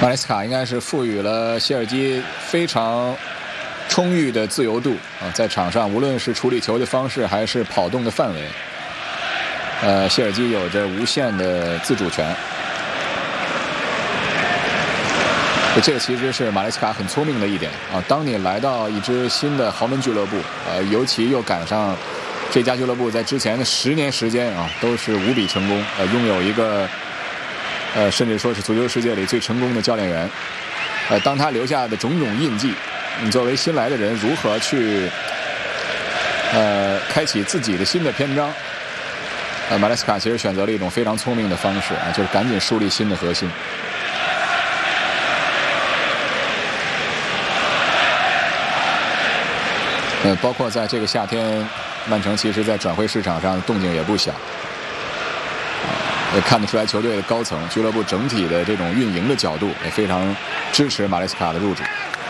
马雷斯卡应该是赋予了谢尔基非常充裕的自由度啊，在场上无论是处理球的方式还是跑动的范围，谢尔基有着无限的自主权。这个其实是马雷斯卡很聪明的一点啊。当你来到一支新的豪门俱乐部，尤其又赶上这家俱乐部在之前的10年时间啊都是无比成功，拥有一个甚至说是足球世界里最成功的教练员。当他留下的种种印记，你作为新来的人如何去开启自己的新的篇章？马雷斯卡其实选择了一种非常聪明的方式啊，就是赶紧树立新的核心。包括在这个夏天，曼城其实在转会市场上动静也不小，也看得出来球队的高层、俱乐部整体的这种运营的角度也非常支持马雷斯卡的入主。